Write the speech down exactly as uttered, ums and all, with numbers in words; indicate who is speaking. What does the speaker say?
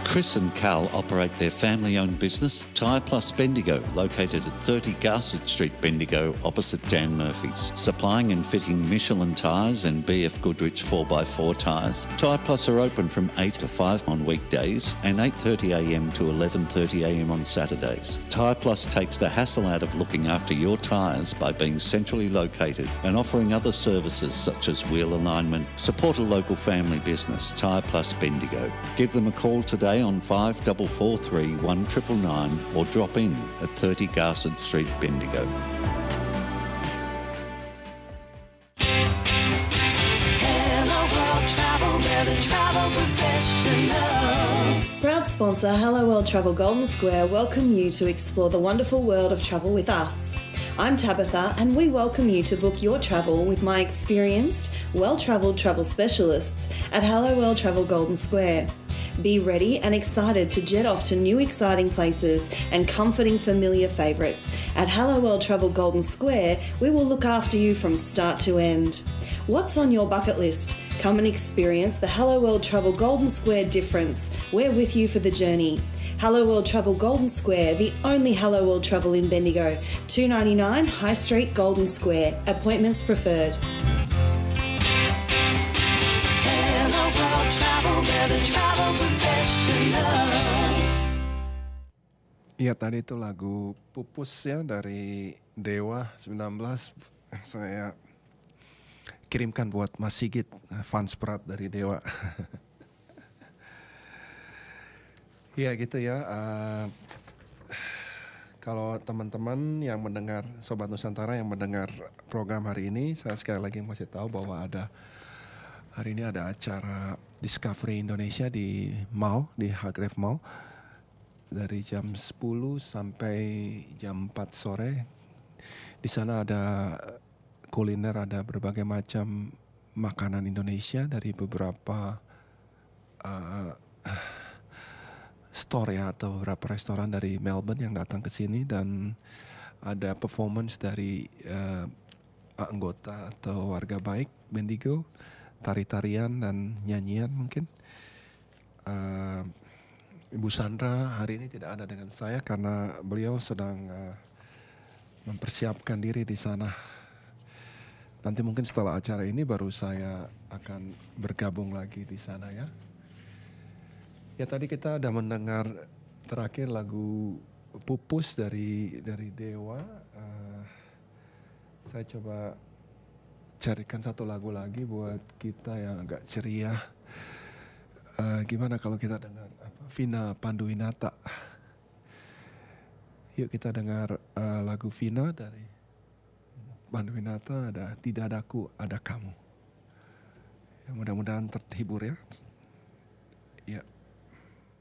Speaker 1: Chris and Cal operate their family-owned business, Tyre Plus Bendigo, located at thirty Garsett Street, Bendigo, opposite Dan Murphy's. Supplying and fitting Michelin tyres and B F Goodrich four by four tyres, Tyre Plus are open from eight to five on weekdays and eight thirty a m to eleven thirty a m on Saturdays. Tyre Plus takes the hassle out of looking after your tyres by being centrally located and offering other services such as wheel alignment. Support a local family business, Tyre Plus Bendigo. Give them a call today on five four four three, one nine nine nine or drop in at thirty Garsett Street, Bendigo.
Speaker 2: Hello World Travel, we're the travel professionals.
Speaker 3: Proud sponsor Hello World Travel Golden Square welcome you to explore the wonderful world of travel with us. I'm Tabitha and we welcome you to book your travel with my experienced, well-travelled travel specialists at Hello World Travel Golden Square. Be ready and excited to jet off to new exciting places and comforting familiar favourites. At Hello World Travel Golden Square, we will look after you from start to end. What's on your bucket list? Come and experience the Hello World Travel Golden Square difference. We're with you for the journey. Hello World Travel Golden Square, the only Hello World Travel in Bendigo. two ninety-nine High Street, Golden Square. Appointments preferred.
Speaker 2: Hello World Travel, we're the travel professionals.
Speaker 4: Iya, tadi itu lagu Pupus ya dari Dewa sembilan belas. Saya kirimkan buat Mas Sigit, fans berat dari Dewa. Iya gitu ya. Uh, kalau teman-teman yang mendengar, Sobat Nusantara yang mendengar program hari ini, saya sekali lagi masih tahu bahwa ada hari ini ada acara Discovery Indonesia di Mall, di Hargrave Mall. Dari jam sepuluh sampai jam empat sore. Di sana ada kuliner, ada berbagai macam makanan Indonesia dari beberapa uh, store ya, atau beberapa restoran dari Melbourne yang datang ke sini, dan ada performance dari uh, anggota atau warga baik Bendigo, tari-tarian dan nyanyian mungkin. Uh, Ibu Sandra hari ini tidak ada dengan saya karena beliau sedang uh, mempersiapkan diri di sana. Nanti mungkin setelah acara ini baru saya akan bergabung lagi di sana ya. Ya tadi kita udah mendengar terakhir lagu Pupus dari dari Dewa. Uh, saya coba carikan satu lagu lagi buat kita yang agak ceria. Uh, gimana kalau kita dengar apa, Vina Panduwinata. Yuk kita dengar uh, lagu Vina dari Panduwinata, ada Di Dadaku Ada Kamu. Ya, mudah-mudahan terhibur ya. Ya.